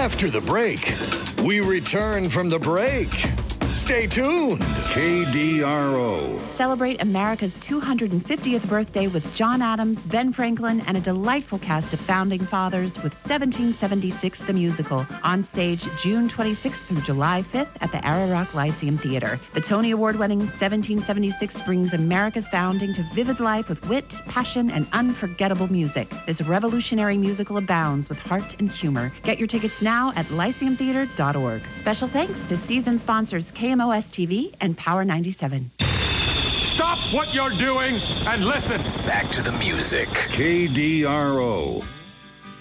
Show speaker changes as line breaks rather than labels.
After the break, we return from the break. Stay tuned. KDRO.
Celebrate America's 250th birthday with John Adams, Ben Franklin, and a delightful cast of founding fathers with 1776 the Musical. On stage June 26th through July 5th at the Ararock Lyceum Theater. The Tony Award-winning 1776 brings America's founding to vivid life with wit, passion, and unforgettable music. This revolutionary musical abounds with heart and humor. Get your tickets now at lyceumtheater.org. Special thanks to season sponsors KMOS TV and Power 97.
Stop what you're doing and listen.
Back to the music. KDRO.